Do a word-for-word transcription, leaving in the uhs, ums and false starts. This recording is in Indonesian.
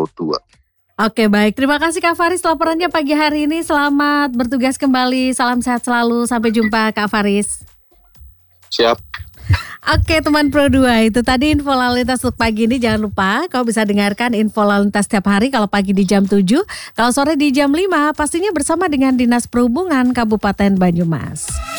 Pro dua. Oke, baik. Terima kasih Kak Faris laporannya pagi hari ini. Selamat bertugas kembali. Salam sehat selalu. Sampai jumpa Kak Faris. Siap. Oke teman Pro dua, itu tadi info lalu lintas untuk pagi ini. Jangan lupa kau bisa dengarkan info lalu lintas setiap hari. Kalau pagi di jam tujuh, kalau sore di jam lima, pastinya bersama dengan Dinas Perhubungan Kabupaten Banyumas.